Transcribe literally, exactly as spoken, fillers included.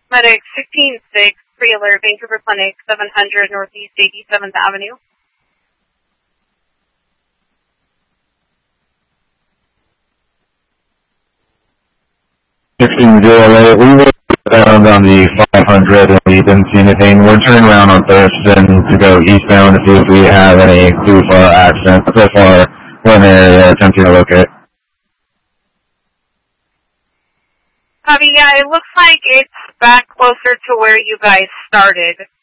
Medic sixteen six, pre-alert, Vancouver Clinic, seven hundred Northeast eighty-seventh Avenue. sixteen zero, we were found on the five hundred and we didn't see anything. We're turning around on Thurston to go eastbound to see if we have any too far accidents. So far, we're in the area attempting to locate. Copy, yeah, it looks like it's back closer to where you guys started.